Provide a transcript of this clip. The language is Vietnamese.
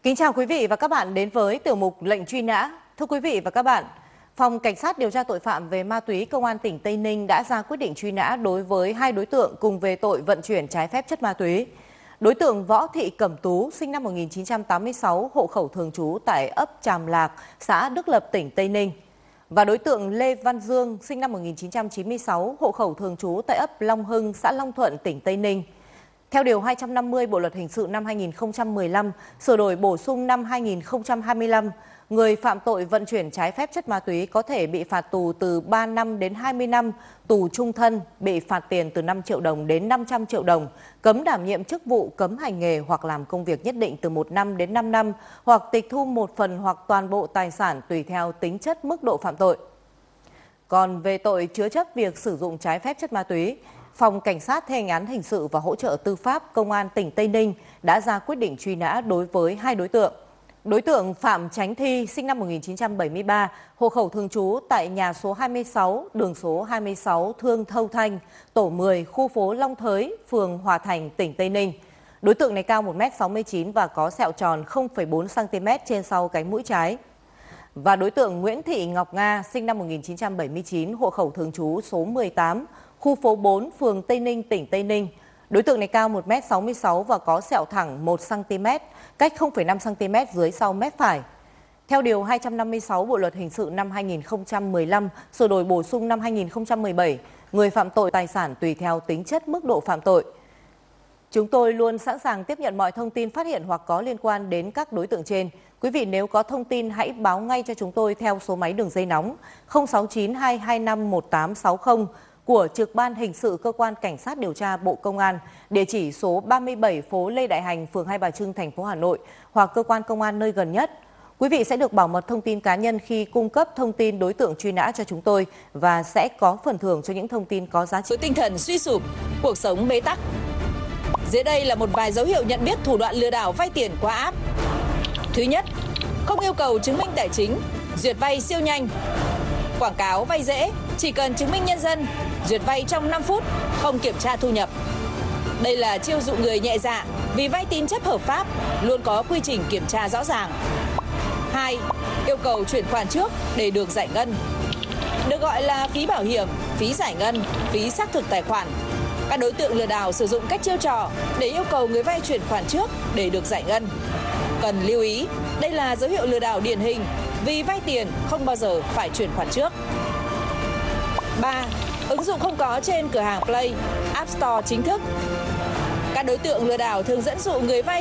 Kính chào quý vị và các bạn đến với tiểu mục lệnh truy nã. Thưa quý vị và các bạn, Phòng Cảnh sát điều tra tội phạm về ma túy Công an tỉnh Tây Ninh đã ra quyết định truy nã đối với hai đối tượng cùng về tội vận chuyển trái phép chất ma túy. Đối tượng Võ Thị Cẩm Tú, sinh năm 1986, hộ khẩu thường trú tại ấp Tràm Lạc, xã Đức Lập, tỉnh Tây Ninh. Và đối tượng Lê Văn Dương, sinh năm 1996, hộ khẩu thường trú tại ấp Long Hưng, xã Long Thuận, tỉnh Tây Ninh. Theo Điều 250 Bộ Luật Hình sự năm 2015, sửa đổi bổ sung năm 2025, người phạm tội vận chuyển trái phép chất ma túy có thể bị phạt tù từ 3 năm đến 20 năm, tù trung thân, bị phạt tiền từ 5 triệu đồng đến 500 triệu đồng, cấm đảm nhiệm chức vụ, cấm hành nghề hoặc làm công việc nhất định từ 1 năm đến 5 năm, hoặc tịch thu một phần hoặc toàn bộ tài sản tùy theo tính chất mức độ phạm tội. Còn về tội chứa chấp việc sử dụng trái phép chất ma túy, Phòng Cảnh sát thi hành án hình sự và hỗ trợ tư pháp Công an tỉnh Tây Ninh đã ra quyết định truy nã đối với hai đối tượng. Đối tượng Phạm Chánh Thi, sinh năm 1973, hộ khẩu thường trú tại nhà số 26, đường số 26 Thương Thâu Thanh, tổ 10, khu phố Long Thới, phường Hòa Thành, tỉnh Tây Ninh. Đối tượng này cao 1m69 và có sẹo tròn 0,4cm trên sau cánh mũi trái. Và đối tượng Nguyễn Thị Ngọc Nga, sinh năm 1979, hộ khẩu thường trú số 18, khu phố 4, phường Tây Ninh, tỉnh Tây Ninh. Đối tượng này cao 1m66 và có sẹo thẳng 1cm, cách 0,5cm dưới sau mép phải. Theo Điều 256 Bộ Luật Hình sự năm 2015, sửa đổi bổ sung năm 2017, người phạm tội tài sản tùy theo tính chất mức độ phạm tội. Chúng tôi luôn sẵn sàng tiếp nhận mọi thông tin phát hiện hoặc có liên quan đến các đối tượng trên. Quý vị nếu có thông tin hãy báo ngay cho chúng tôi theo số máy đường dây nóng 069 225 1860 của Trực ban Hình sự Cơ quan Cảnh sát điều tra Bộ Công an, địa chỉ số 37 phố Lê Đại Hành, phường Hai Bà Trưng, thành phố Hà Nội, hoặc cơ quan công an nơi gần nhất. Quý vị sẽ được bảo mật thông tin cá nhân khi cung cấp thông tin đối tượng truy nã cho chúng tôi và sẽ có phần thưởng cho những thông tin có giá trị. Với tinh thần suy sụp, cuộc sống bế tắc. Dưới đây là một vài dấu hiệu nhận biết thủ đoạn lừa đảo vay tiền qua app. Thứ nhất, không yêu cầu chứng minh tài chính, duyệt vay siêu nhanh. Quảng cáo vay dễ, chỉ cần chứng minh nhân dân, duyệt vay trong 5 phút, không kiểm tra thu nhập. Đây là chiêu dụ người nhẹ dạ vì vay tín chấp hợp pháp, luôn có quy trình kiểm tra rõ ràng. 2. Yêu cầu chuyển khoản trước để được giải ngân. Được gọi là phí bảo hiểm, phí giải ngân, phí xác thực tài khoản. Các đối tượng lừa đảo sử dụng cách chiêu trò để yêu cầu người vay chuyển khoản trước để được giải ngân. Cần lưu ý, đây là dấu hiệu lừa đảo điển hình vì vay tiền không bao giờ phải chuyển khoản trước. 3. Ứng dụng không có trên cửa hàng Play, App Store chính thức. Các đối tượng lừa đảo thường dẫn dụ người vay